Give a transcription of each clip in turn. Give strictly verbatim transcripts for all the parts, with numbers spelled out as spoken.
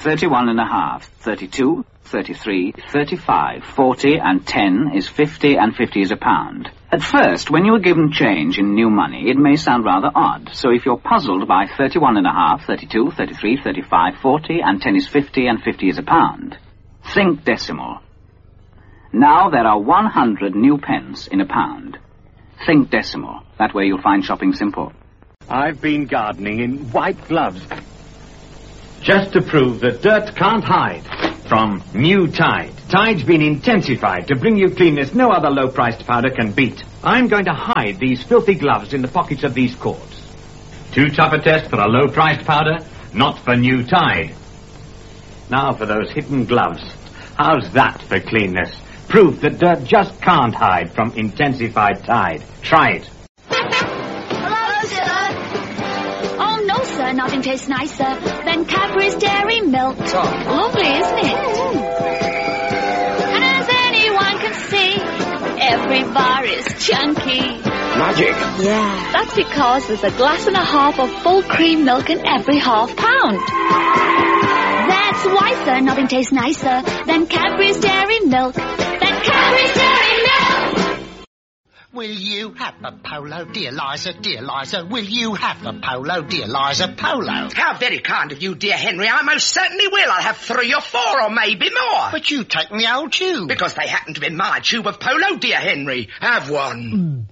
thirty-one and a half, thirty-two, thirty-three, thirty-five, forty, and ten is fifty, and fifty is a pound. At first, when you are given change in new money, it may sound rather odd. So if you're puzzled by thirty-one and a half, thirty-two, thirty-three, thirty-five, forty, and ten is fifty, and fifty is a pound, think decimal. Now there are one hundred new pence in a pound. Think decimal. That way you'll find shopping simple. I've been gardening in white gloves, just to prove that dirt can't hide from new Tide. Tide's been intensified to bring you cleanness no other low-priced powder can beat. I'm going to hide these filthy gloves in the pockets of these cords. Too tough a test for a low-priced powder? Not for new Tide. Now for those hidden gloves. How's that for cleanness? Proof that dirt just can't hide from intensified Tide. Try it. Hello, sir. Oh, no, sir. Nothing tastes nicer than Cadbury's Dairy Milk. Oh. Lovely, isn't it? Mm. And as anyone can see, every bar is chunky. Magic. Yeah. That's because there's a glass and a half of full cream milk in every half pound. That's why, sir, nothing tastes nicer than Cadbury's Dairy Milk. Than Cadbury's Dairy Milk! Will you have a polo, dear Liza, dear Liza? Will you have a polo, dear Liza, polo? How very kind of you, dear Henry. I most certainly will. I'll have three or four or maybe more. But you take the old tube. Because they happen to be my tube of polo, dear Henry. Have one.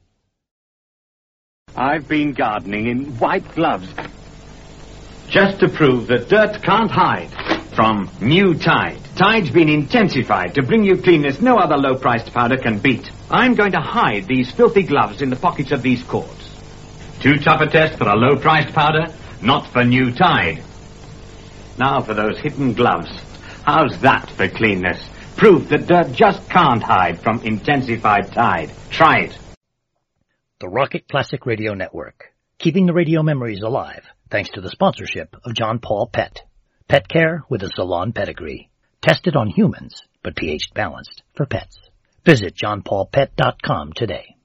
I've been gardening in white gloves, just to prove that dirt can't hide from new Tide. Tide's been intensified to bring you cleanness no other low-priced powder can beat. I'm going to hide these filthy gloves in the pockets of these cords. Too tough a test for a low-priced powder? Not for new Tide. Now for those hidden gloves. How's that for cleanness? Proof that dirt just can't hide from intensified Tide. Try it. The Rocket Classic Radio Network, keeping the radio memories alive thanks to the sponsorship of John Paul Pet. Pet care with a salon pedigree. Tested on humans, but pH balanced for pets. Visit john paul pet dot com today.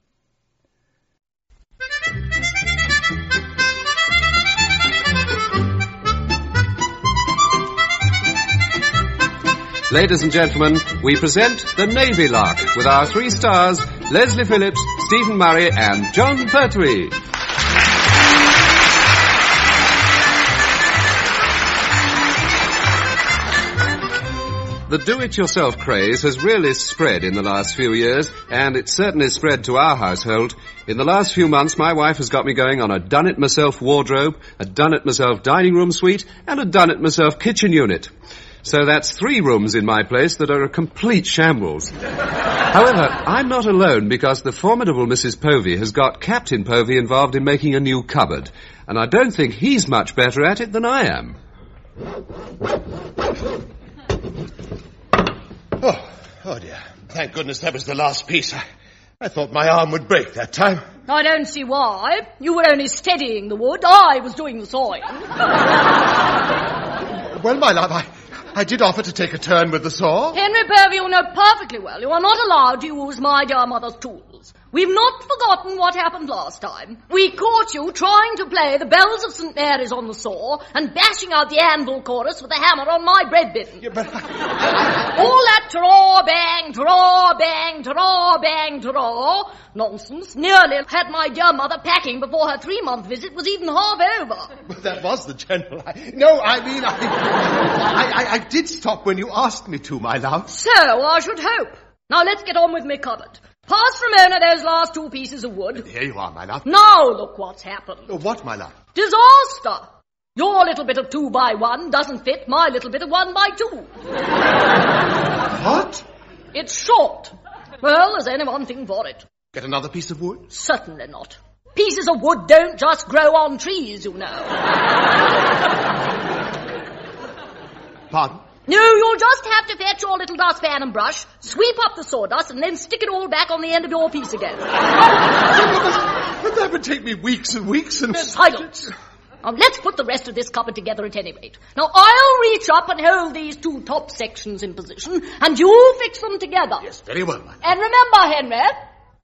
Ladies and gentlemen, we present the Navy Lark with our three stars, Leslie Phillips, Stephen Murray, and John Pertwee. The do-it-yourself craze has really spread in the last few years, and it's certainly spread to our household. In the last few months, my wife has got me going on a done-it-myself wardrobe, a done-it-myself dining room suite, and a done-it-myself kitchen unit. So that's three rooms in my place that are a complete shambles. However, I'm not alone, because the formidable Missus Povey has got Captain Povey involved in making a new cupboard, and I don't think he's much better at it than I am. Oh, oh dear. Thank goodness that was the last piece. I, I thought my arm would break that time. I don't see why. You were only steadying the wood. I was doing the sawing. Well, my love, I, I did offer to take a turn with the saw. Henry Purvey, you know perfectly well you are not allowed to use my dear mother's tools. We've not forgotten what happened last time. We caught you trying to play the bells of Saint Mary's on the saw and bashing out the anvil chorus with a hammer on my bread bin. Yeah, but all that draw, bang, draw, bang, draw, bang, draw nonsense nearly had my dear mother packing before her three-month visit was even half over. But that was the general. I, no, I mean, I, I, I, I did stop when you asked me to, my love. So, I should hope. Now, let's get on with me cupboard. Pass from Mona those last two pieces of wood. Here you are, my love. Now look what's happened. Oh, what, my love? Disaster! Your little bit of two by one doesn't fit my little bit of one by two. What? It's short. Well, there's only one thing for it. Get another piece of wood? Certainly not. Pieces of wood don't just grow on trees, you know. Pardon? No, you'll just have to fetch your little dustpan and brush, sweep up the sawdust, and then stick it all back on the end of your piece again. But that would take me weeks and weeks and... Silence. Now, let's put the rest of this cupboard together at any rate. Now, I'll reach up and hold these two top sections in position, and you fix them together. Yes, very well, my... And remember, Henry,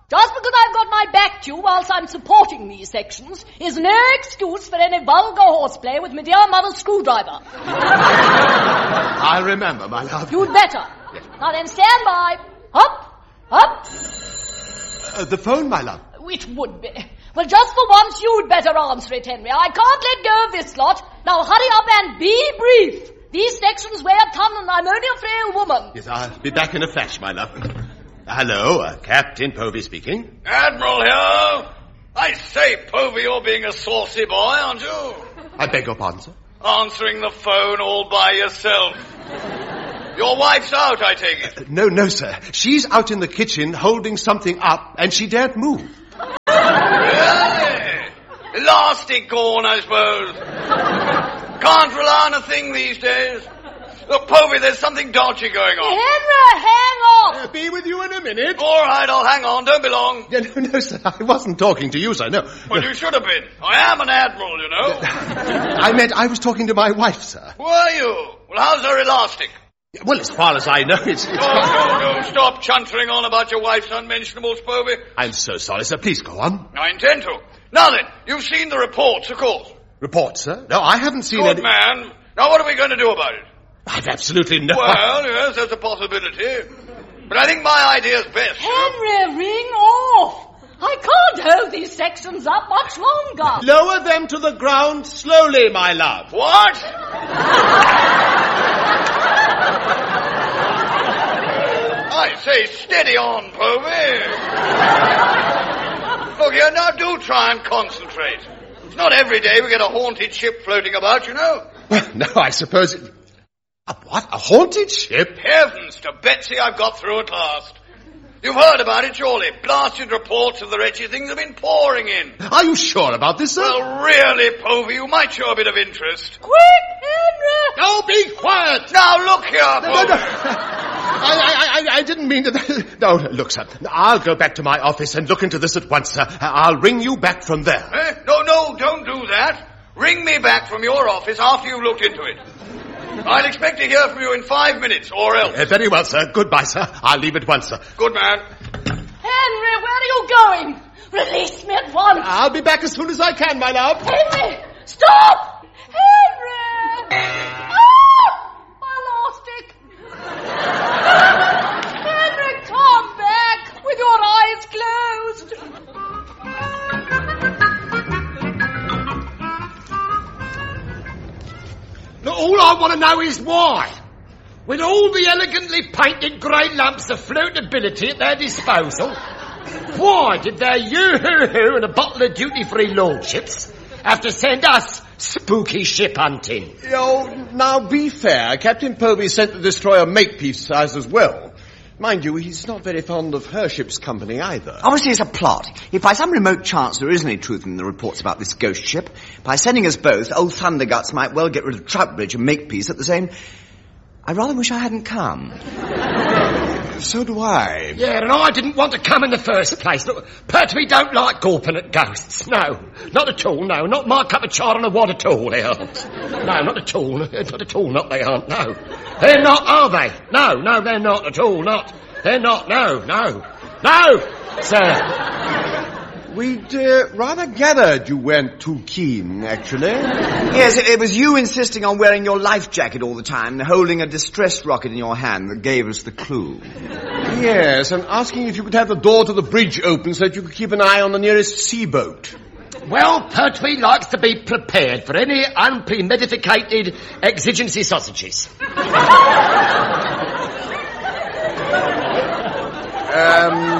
Just because I've got my back to you whilst I'm supporting these sections is no excuse for any vulgar horseplay with my dear mother's screwdriver. I'll remember, my love. You'd better. Yes. Now then, stand by. Up, up. Uh, the phone, my love. It would be. Well, just for once, you'd better answer it, Henry. I can't let go of this lot. Now hurry up and be brief. These sections weigh a ton and I'm only a frail woman. Yes, I'll be back in a flash, my love. Hello, uh, Captain Povey speaking. Admiral here. I say, Povey, you're being a saucy boy, aren't you? I beg your pardon, sir? Answering the phone all by yourself. Your wife's out, I take it. Uh, no, no, sir. She's out in the kitchen holding something up and she daren't move. Really? Elastic gone, I suppose. Can't rely on a thing these days. Look, Povey, there's something dodgy going on. Henry, hang on. I'll be with you in a minute. All right, I'll hang on. Don't be long. Yeah, no, no, sir. I wasn't talking to you, sir. No. Well, no. you should have been. I am an admiral, you know. I meant I was talking to my wife, sir. Were you? Well, how's her elastic? Well, as far as I know, it's... it's oh, no, no, stop chuntering on about your wife's unmentionables, Povey. I'm so sorry, sir. Please go on. I intend to. Now then, you've seen the reports, of course. Reports, sir? No, I haven't seen Good any... man. Now, what are we going to do about it? I've absolutely no... Well, yes, there's a possibility. But I think my idea's best. Henry, ring off. I can't hold these sections up much longer. Lower them to the ground slowly, my love. What? I say, steady on, Povey. Look here, now do try and concentrate. It's not every day we get a haunted ship floating about, you know. Well, no, I suppose it... A what? A haunted ship? Heavens to Betsy, I've got through at last. You've heard about it, surely. Blasted reports of the wretched things have been pouring in. Are you sure about this, sir? Well, really, Povey, you might show a bit of interest. Quick, Henry! Now be quiet! Now look here, Povey. No, no, no. I, I, I, I didn't mean to... No, look, sir. I'll go back to my office and look into this at once, sir. I'll ring you back from there. Eh? No, no, don't do that. Ring me back from your office after you've looked into it. I'll expect to hear from you in five minutes, or else. Uh, very well, sir. Goodbye, sir. I'll leave at once, sir. Good man. Henry, where are you going? Release me at once. I'll be back as soon as I can, my love. Henry, stop! Henry! Ah! I lost it. Henry, come back with your eyes closed. All I want to know is why. With all the elegantly painted grey lumps of floatability at their disposal, why did their yoo-hoo-hoo and a bottle of duty-free lordships have to send us spooky ship hunting? Oh, now be fair. Captain Povey sent the destroyer Makepeace size as well. Mind you, he's not very fond of her ship's company either. Obviously it's a plot. If by some remote chance there is any truth in the reports about this ghost ship, by sending us both, old Thunderguts might well get rid of Troutbridge and Makepeace at the same... I rather wish I hadn't come. So do I. Yeah, and I didn't want to come in the first place. Look, Pertwee don't like gawping at ghosts. No, not at all, no. Not my cup of char on a wad at all, they aren't. No, not at all. Not at all, not they aren't, no. They're not, are they? No, no, they're not at all, not. They're not, no, no. No, sir. We'd uh, rather gathered you weren't too keen, actually. Yes, it, it was you insisting on wearing your life jacket all the time and holding a distress rocket in your hand that gave us the clue. Yes, and asking if you could have the door to the bridge open so that you could keep an eye on the nearest seaboat. Well, Pertwee likes to be prepared for any unpremeditated exigency sausages. um...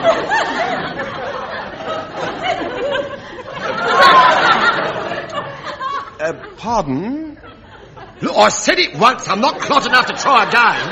Uh, pardon? Look, I said it once. I'm not clot enough to try again.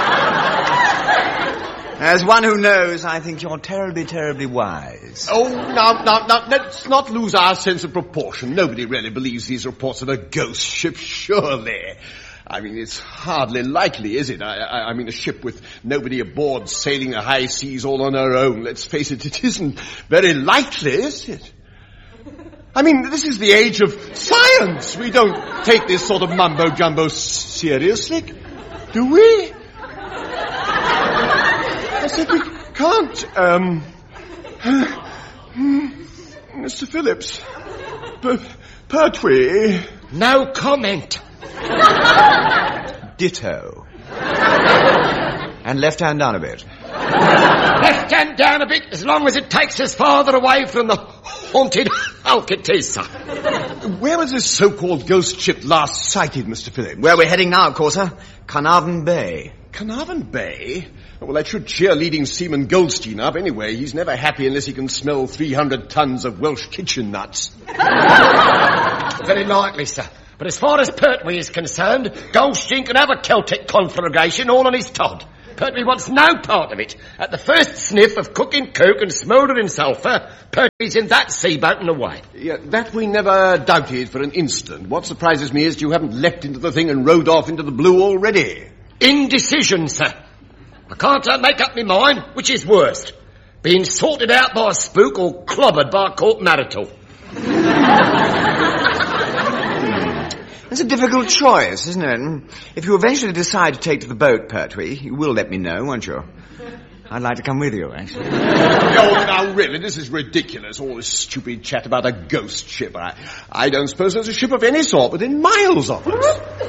As one who knows, I think you're terribly, terribly wise. Oh, now, now, now, let's not lose our sense of proportion. Nobody really believes these reports of a ghost ship, surely. I mean, it's hardly likely, is it? I, I, I mean, a ship with nobody aboard sailing the high seas all on her own. Let's face it, it isn't very likely, is it? I mean, this is the age of science. We don't take this sort of mumbo-jumbo seriously, do we? I said we can't, um... Mister Phillips. P- Pertwee. No comment. Ditto. And left hand down a bit. Left hand down a bit, as long as it takes us farther away from the haunted Alcatisa. Where was this so-called ghost ship last sighted, Mister Phillips? Where we're heading now, of course, sir. Carnarvon Bay. Carnarvon Bay? Well, that should cheer leading seaman Goldstein up anyway. He's never happy unless he can smell three hundred tons of Welsh kitchen nuts. Very likely, sir. But as far as Pertwee is concerned, Goldstein can have a Celtic conflagration all on his Todd. Pertwee wants no part of it. At the first sniff of cooking coke and smouldering sulphur, Pertwee's in that sea boat and away. Yeah, that we never doubted for an instant. What surprises me is you haven't leapt into the thing and rowed off into the blue already. Indecision, sir. I can't uh, make up my mind which is worst. Being sorted out by a spook or clobbered by a court marital. It's a difficult choice, isn't it? If you eventually decide to take to the boat, Pertwee, you will let me know, won't you? I'd like to come with you, actually. Oh, now, really, this is ridiculous. All this stupid chat about a ghost ship. I, I don't suppose there's a ship of any sort within miles of us.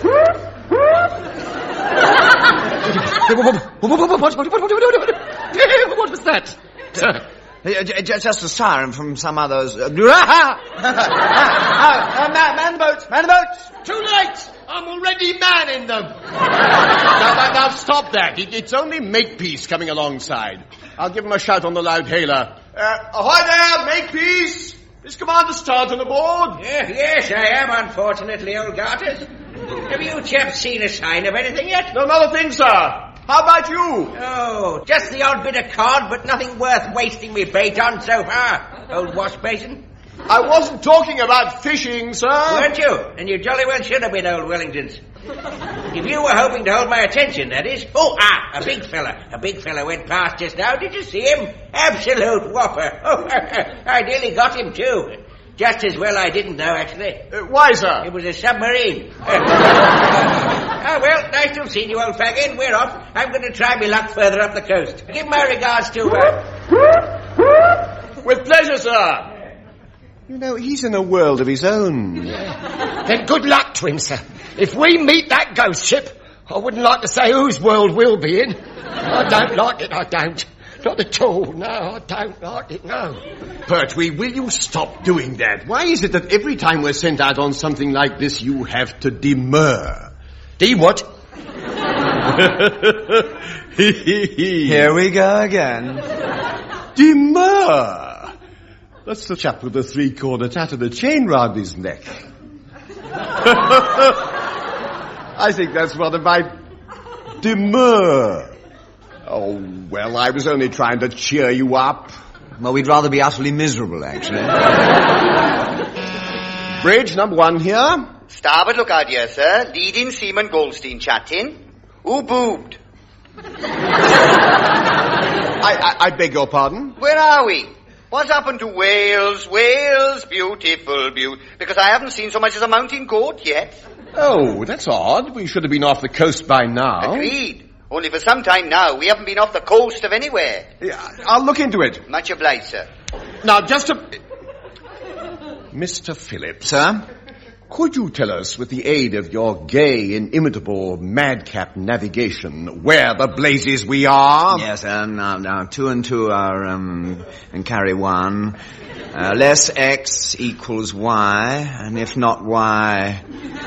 What was that? Uh, just a siren from some others. Uh, uh, man, man the boats, man the boats. Too late! I'm already manning them. now, now, now, stop that. It, it's only Makepeace coming alongside. I'll give him a shout on the loud hailer. Uh, ahoy there, Makepeace! Is Commander Staunton aboard? Yes, yes, I am, unfortunately, old Garters. Have you chaps seen a sign of anything yet? No, not a thing, sir. How about you? Oh, just the odd bit of cod, but nothing worth wasting me bait on so far, old wash basin. I wasn't talking about fishing, sir. Weren't you? And you jolly well should have been, old Wellingtons. If you were hoping to hold my attention, that is. Oh, ah, a big fella. A big fella went past just now. Did you see him? Absolute whopper. Oh, I nearly got him, too. Just as well I didn't, though, actually. Uh, why, sir? It was a submarine. Ah, well, nice to have seen you, old faggot. We're off. I'm going to try my luck further up the coast. Give my regards to... Uh... With pleasure, sir. You know, he's in a world of his own. Then good luck to him, sir. If we meet that ghost ship, I wouldn't like to say whose world we'll be in. I don't like it, I don't. Not at all, no, I don't like it, no. Pertwee, will you stop doing that? Why is it that every time we're sent out on something like this, you have to demur? De what? Here we go again. Demur! That's the chap with the three-corner tat and the chain round his neck. I think that's one of my demur. Oh, well, I was only trying to cheer you up. Well, we'd rather be utterly miserable, actually. Bridge number one here. Starboard lookout here, sir. Leading seaman Goldstein chatting. Who boobed? I, I, I beg your pardon? Where are we? What's happened to Wales? Wales, beautiful, beautiful. Because I haven't seen so much as a mountain goat yet. Oh, that's odd. We should have been off the coast by now. Agreed. Only for some time now, we haven't been off the coast of anywhere. Yeah, I'll look into it. Much obliged, sir. Now, just a... Mister Phillips. Sir? Could you tell us, with the aid of your gay, inimitable, madcap navigation, where the blazes we are? Yes, um, now, now, two and two are, um, and carry one. Uh, less X equals Y, and if not Y...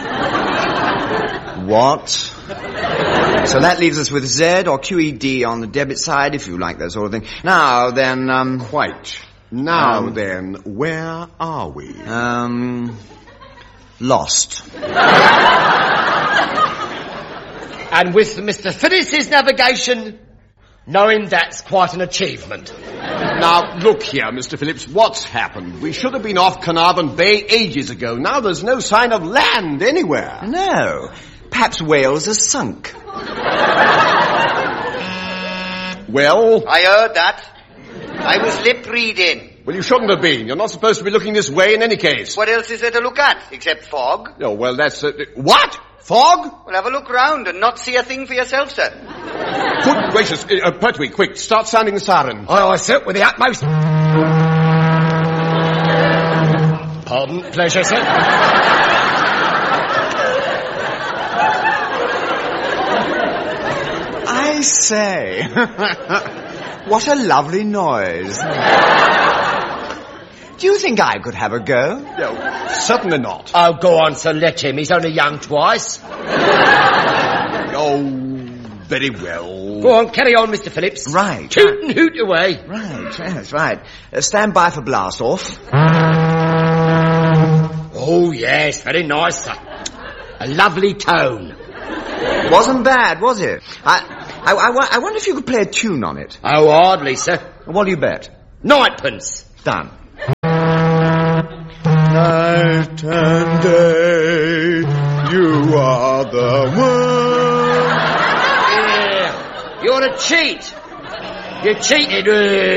What? So that leaves us with Z or Q E D on the debit side, if you like that sort of thing. Now, then, um... Quite. Now, um, then, where are we? Um... Lost. And with Mister Phillips' navigation, knowing that's quite an achievement. Now, look here, Mister Phillips, what's happened? We should have been off Carnarvon Bay ages ago. Now there's no sign of land anywhere. No. Perhaps Wales has sunk. Well? I heard that. I was lip reading. Well, you shouldn't have been. You're not supposed to be looking this way in any case. What else is there to look at, except fog? Oh, well, that's... Uh, what? Fog? Well, have a look round and not see a thing for yourself, sir. Good gracious. Uh, Pertwee, quick, start sounding the siren. Aye, aye, sir, with the utmost... Pardon, pleasure, sir. I say, what a lovely noise. Do you think I could have a go? No, certainly not. Oh, go on, sir, let him. He's only young twice. Oh, very well. Go on, carry on, Mister Phillips. Right. Toot and hoot away. Right, yes, right. Uh, stand by for blast off. Oh, yes, very nice, sir. A lovely tone. Wasn't bad, was it? I, I, I, I wonder if you could play a tune on it. Oh, hardly, sir. What do you bet? Ninepence. Done. Night and day, you are the one. Yeah, you're a cheat. You cheated.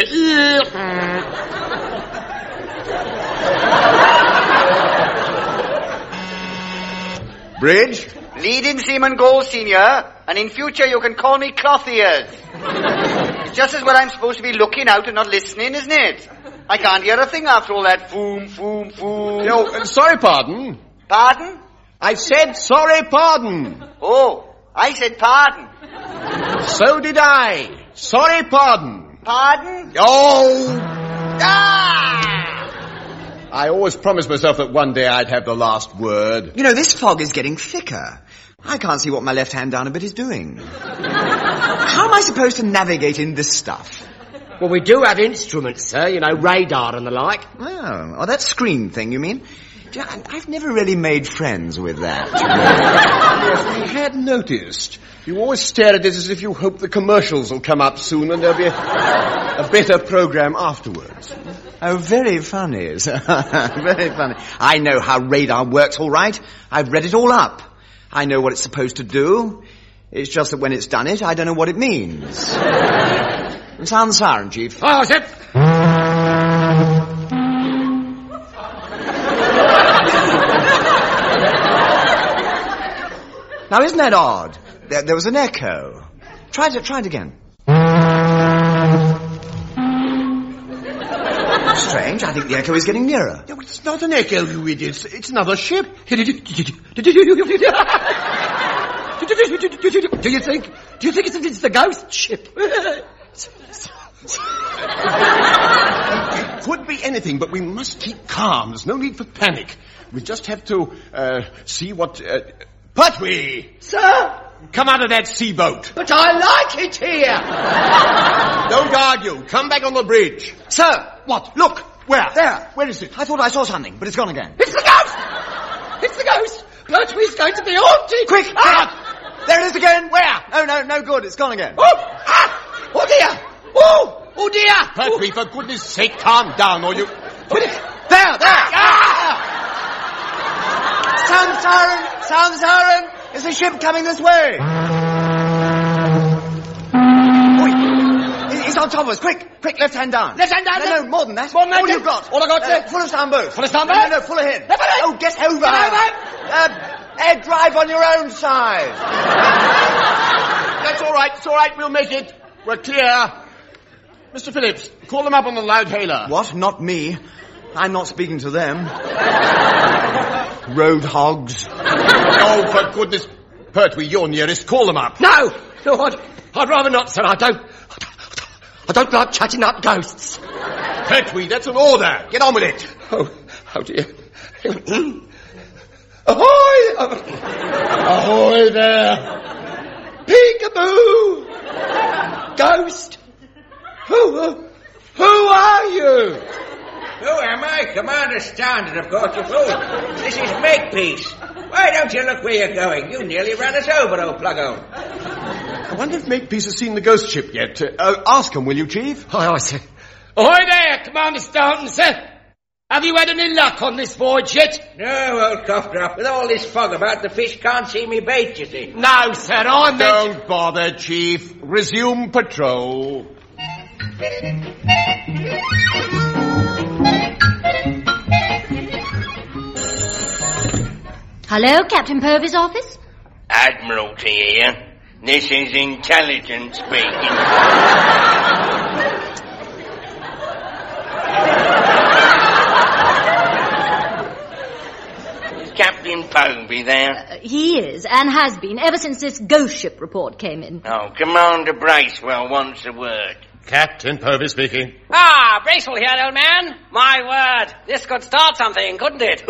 Bridge? Leading seaman goal, senior, and in future you can call me Cloth Ears. It's just as well I'm supposed to be looking out and not listening, isn't it? I can't hear a thing after all that foom, foom, foom. No, uh, sorry, pardon. Pardon? I said sorry, pardon. Oh, I said pardon. So did I. Sorry, pardon. Pardon? Oh! Ah! I always promised myself that one day I'd have the last word. You know, this fog is getting thicker. I can't see what my left hand down a bit is doing. How am I supposed to navigate in this stuff? Well, we do have instruments, sir, you know, radar and the like. Oh, oh that screen thing, you mean? I've never really made friends with that. Yes, we had noticed. You always stare at it as if you hope the commercials will come up soon and there'll be a, a better program afterwards. Oh, very funny, sir. Very funny. I know how radar works, all right. I've read it all up. I know what it's supposed to do. It's just that when it's done it, I don't know what it means. Sound the siren, Chief. Oh, Zip! Now, isn't that odd? There, there was an echo. Try it, try it again. Strange, I think the echo is getting nearer. No, it's not an echo, you idiots. It's another ship. Do you think? Do you think it's, it's the ghost ship? It could be anything, but we must keep calm. There's no need for panic. We just have to uh, see what... Uh, Pertwee! Sir? Come out of that seaboat. But I like it here. Don't argue. Come back on the bridge. Sir! What? Look! Where? There. Where is it? I thought I saw something, but it's gone again. It's the ghost! It's the ghost! Pertwee's going to be haunted! Quick! Ah! There it is again! Where? No, no, no good. It's gone again. Oh! Ah! Oh, dear! Oh! Oh, dear! Pertwee, for goodness sake, calm down, or you... There! There! There! Ah! Sound the siren! Sound the siren! Is the ship coming this way? Oi! It's on top of us. Quick! Quick, left hand down. Left hand down? No, no, more than that. More than that? All you've got. All I got, uh, sir? Full of starboard. Full of starboard? No, no, no, full ahead. Left hand. Oh, get over. Get over. Uh, air drive on your own side. That's all right. It's all right. We'll make it. We're clear. Mister Phillips, call them up on the loudhailer. What? Not me. I'm not speaking to them. Road hogs. Oh, for goodness... Pertwee, you're nearest. Call them up. No! No, I'd, I'd rather not, sir. I don't... I don't, I don't like chatting up ghosts. Pertwee, that's an order. Get on with it. Oh, oh dear. Ahoy! Ahoy there! Peekaboo! Ghost! Who, uh, who are you? Who am I? Commander Standard, of course, you fool. This is Makepeace. Why don't you look where you're going? You nearly ran us over, old pluggo. I wonder if Makepeace has seen the ghost ship yet. Uh, uh, ask him, will you, Chief? Aye, aye, sir. Ahoy there, Commander Staunton, sir. Have you had any luck on this voyage yet? No, old cough drop. With all this fog about, the fish can't see me bait, you see. No, sir, I meant... Don't bother, Chief. Resume patrol. Hello, Captain Purvis' office? Admiralty here. This is intelligence speaking. Is Captain Povey there? Uh, he is, and has been, ever since this ghost ship report came in. Oh, Commander Bracewell wants a word. Captain Povey speaking. Ah, Bracewell here, old man. My word, this could start something, couldn't it?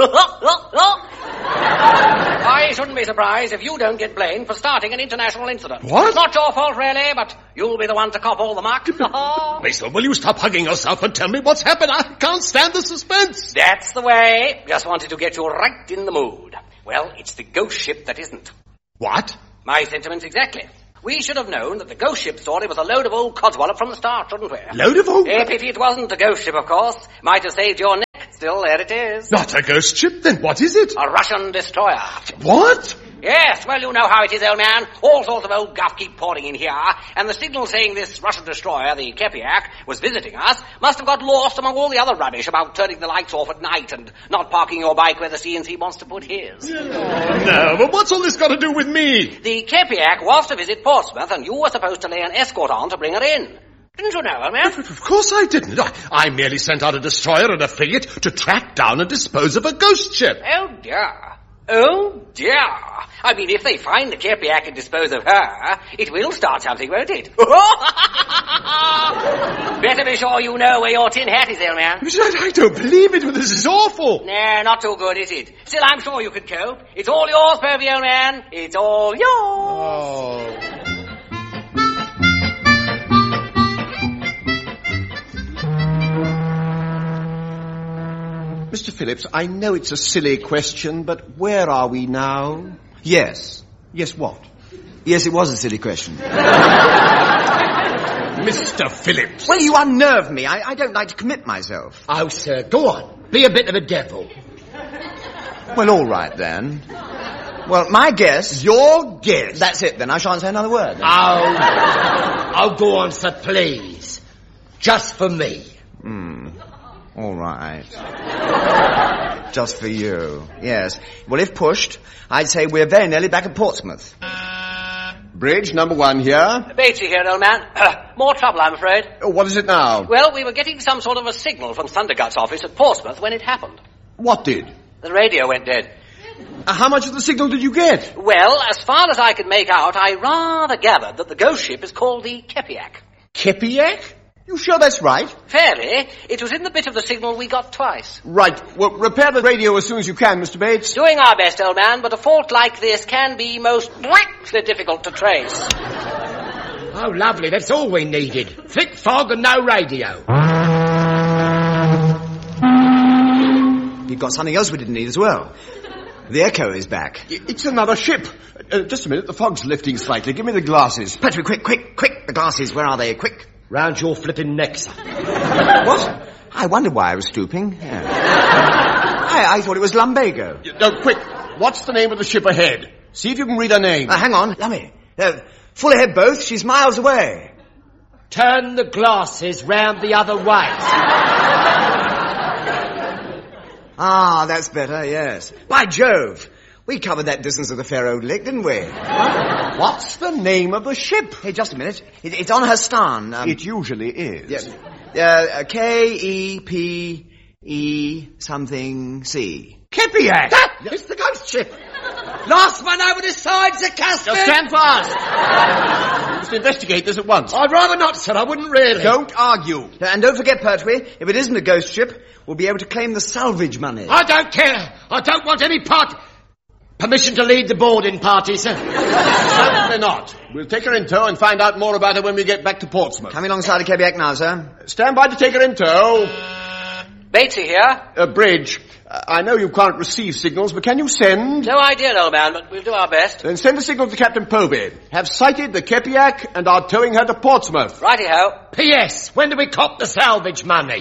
I shouldn't be surprised if you don't get blamed for starting an international incident. What? It's not your fault, really, but you'll be the one to cop all the marks. Bracewell, will you stop hugging yourself and tell me what's happened? I can't stand the suspense. That's the way. Just wanted to get you right in the mood. Well, it's the ghost ship that isn't. What? My sentiments exactly. We should have known that the ghost ship story was a load of old codswallop from the start, shouldn't we? Load of old... A pity it wasn't a ghost ship, of course. Might have saved your neck. Still, there it is. Not a ghost ship, then what is it? A Russian destroyer. What? Yes, well, you know how it is, old man. All sorts of old guff keep pouring in here, and the signal saying this Russian destroyer, the Kepiak, was visiting us must have got lost among all the other rubbish about turning the lights off at night and not parking your bike where the C N C wants to put his. No, but what's all this got to do with me? The Kepiak was to visit Portsmouth, and you were supposed to lay an escort on to bring her in. Didn't you know, old man? Of course I didn't. I, I merely sent out a destroyer and a frigate to track down and dispose of a ghost ship. Oh, dear. Oh, dear. I mean, if they find the Kepiak and dispose of her, it will start something, won't it? Better be sure you know where your tin hat is, old man. I, I don't believe it. This is awful. Nah, not too good, is it? Still, I'm sure you could cope. It's all yours, Povey, old man. It's all yours. Oh. Mister Phillips, I know it's a silly question, but where are we now? Yes. Yes, what? Yes, it was a silly question. Mister Phillips. Well, you unnerve me. I, I don't like to commit myself. Oh, sir, go on. Be a bit of a devil. Well, all right, then. Well, my guess... Your guess? That's it, then. I shan't say another word. Then. Oh. Oh, go on, sir, please. Just for me. Hmm. All right. Just for you. Yes. Well, if pushed, I'd say we're very nearly back at Portsmouth. Bridge, number one here. Batesy here, old man. Uh, more trouble, I'm afraid. Oh, what is it now? Well, we were getting some sort of a signal from Thundergut's office at Portsmouth when it happened. What did? The radio went dead. Uh, how much of the signal did you get? Well, as far as I could make out, I rather gathered that the ghost ship is called the Kepiak. Kepiak? You sure that's right? Fairly. It was in the bit of the signal we got twice. Right. Well, repair the radio as soon as you can, Mister Bates. Doing our best, old man, but a fault like this can be most difficult to trace. Oh, lovely. That's all we needed. Thick fog and no radio. You've got something else we didn't need as well. The echo is back. It's another ship. Uh, just a minute. The fog's lifting slightly. Give me the glasses. Patrick, quick, quick, quick. The glasses. Where are they? Quick. Round your flipping neck, sir. What? I wondered why I was stooping. Yeah. I, I thought it was lumbago. No, quick. What's the name of the ship ahead? See if you can read her name. Uh, hang on. Lummy. Uh, full ahead both. She's miles away. Turn the glasses round the other way. Ah, that's better, yes. By Jove. We covered that distance of the fair old lick, didn't we? What's the name of the ship? Hey, just a minute. It, it's on her stern. Um, it usually is. Yeah. Uh, K E P E something C. Kepiak! That is the ghost ship. Last one over the sides of Casper. Just stand fast. We must investigate this at once. I'd rather not, sir. I wouldn't really. Don't argue. And don't forget, Pertwee, if it isn't a ghost ship, we'll be able to claim the salvage money. I don't care. I don't want any part... Permission to lead the boarding party, sir? Certainly not. We'll take her in tow and find out more about her when we get back to Portsmouth. Coming alongside of Kepiak now, sir. Stand by to take her in tow. Batesy here. Uh, Bridge, uh, I know you can't receive signals, but can you send? No idea, old man, but we'll do our best. Then send a signal to Captain Povey. Have sighted the Kepiak and are towing her to Portsmouth. Righty-ho. P S When do we cop the salvage money?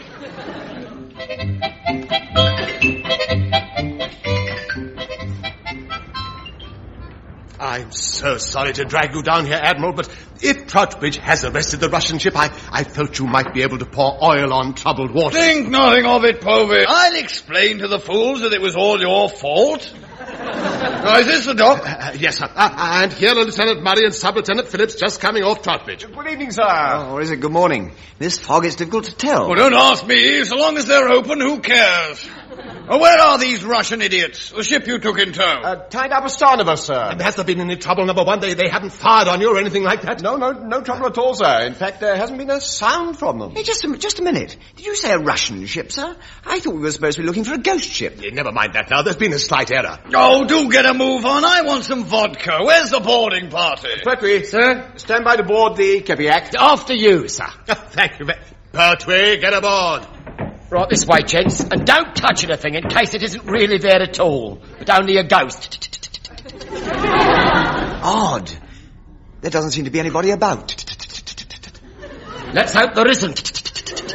I'm so sorry to drag you down here, Admiral, but if Troutbridge has arrested the Russian ship, I, I felt you might be able to pour oil on troubled water. Think nothing of it, Povey. I'll explain to the fools that it was all your fault. Oh, is this the dock? Uh, yes, sir. Uh, and here are Lieutenant Murray and Sub-Lieutenant Phillips just coming off Troutbridge. Good evening, sir. Oh, or is it good morning? This fog is difficult to tell. Well, don't ask me. So long as they're open, who cares? Oh, where are these Russian idiots? The ship you took in tow? Uh, tied up astern of us, sir. And has there been any trouble, number one? They, they haven't fired on you or anything like that? No, no, no trouble at all, sir. In fact, there hasn't been a sound from them. Hey, just a, just a minute. Did you say a Russian ship, sir? I thought we were supposed to be looking for a ghost ship. Yeah, never mind that now. There's been a slight error. Oh, do get a move on. I want some vodka. Where's the boarding party? Pertwee, sir, stand by to board the Kepiak. After you, sir. Thank you. Pertwee, get aboard. Right this way, gents, and don't touch anything in case it isn't really there at all, but only a ghost. Odd. There doesn't seem to be anybody about. Let's hope there isn't.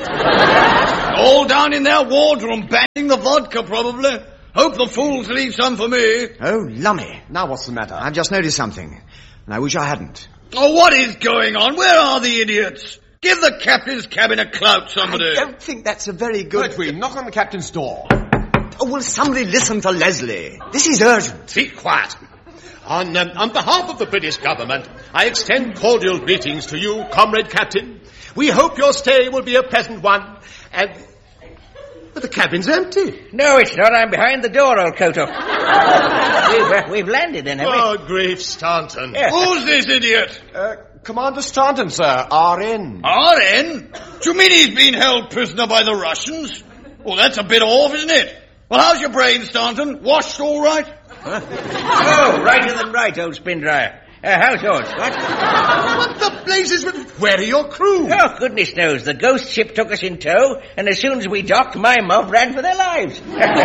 All down in their wardroom, banning the vodka, probably. Hope the fools leave some for me. Oh, lummy. Now what's the matter? I've just noticed something, and I wish I hadn't. Oh, what is going on? Where are the idiots? Give the captain's cabin a clout, somebody. I don't think that's a very good... Pertwee, knock on the captain's door. Oh, will somebody listen to Leslie? This is urgent. Be quiet. On, um, on behalf of the British government, I extend cordial greetings to you, Comrade Captain. We hope your stay will be a pleasant one, and... But the cabin's empty. No, it's not. I'm behind the door, old Koto. we've, uh, we've landed then, haven't we? Oh, grief, Staunton. Yeah. Who's this idiot? Uh, Commander Staunton, sir. R N. R N? Do you mean he's been held prisoner by the Russians? Well, that's a bit off, isn't it? Well, how's your brain, Staunton? Washed all right? Huh? Oh, righter than right, old spin dryer. Uh, how's yours, what? What the blazes? Where are your crew? Oh, goodness knows. The ghost ship took us in tow, and as soon as we docked, my mob ran for their lives.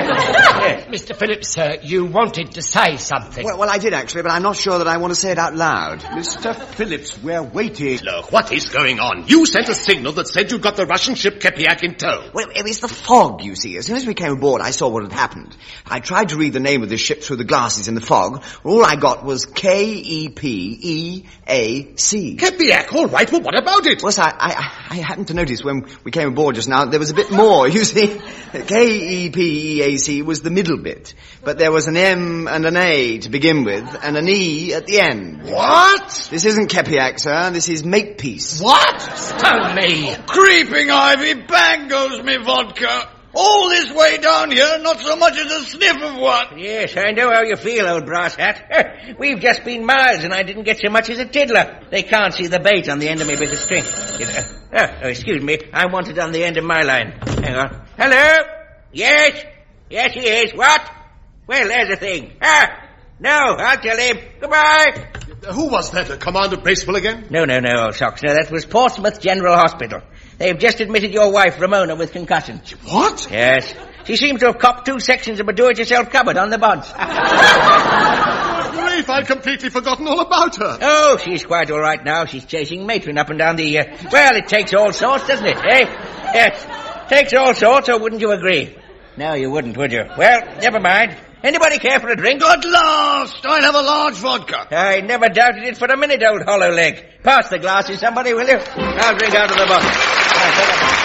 Yes. Mister Phillips, sir, you wanted to say something. Well, well, I did actually, but I'm not sure that I want to say it out loud. Mister Phillips, we're waiting. Look, what is going on? You sent a signal that said you got the Russian ship Kepiak in tow. Well, it was the fog, you see. As soon as we came aboard, I saw what had happened. I tried to read the name of the ship through the glasses in the fog. All I got was K E P E A C. Kepiak, all right. Well, what about it? Well, sir, I, I, I happened to notice when we came aboard just now, there was a bit more, you see. K E P E A C was the middle bit, but there was an M and an A to begin with, and an E at the end. What? This isn't Kepiak, sir. This is Makepeace. What? Stone me. Creeping Ivy, bang goes me vodka. All this way down here, not so much as a sniff of one. Yes, I know how you feel, old brass hat. We've just been miles and I didn't get so much as a tiddler. They can't see the bait on the end of me bit of string. Oh, oh, excuse me, I want it on the end of my line. Hang on. Hello? Yes? Yes, he is. What? Well, there's the thing. Ah! No, I'll tell him. Goodbye. Who was that, uh, Commander Bracewell again? No, no, no, old socks. No, that was Portsmouth General Hospital. They've just admitted your wife, Ramona, with concussion. What? Yes. She seems to have copped two sections of a do-it-yourself cupboard on the bods. Grief, I'd completely forgotten all about her. Oh, she's quite all right now. She's chasing Matron up and down the... Uh... Well, it takes all sorts, doesn't it, eh? Yes. Takes all sorts, or wouldn't you agree? No, you wouldn't, would you? Well, never mind. Anybody care for a drink? At last! I'll have a large vodka. I never doubted it for a minute, old hollow leg. Pass the glasses, somebody, will you? I'll drink out of the bottle.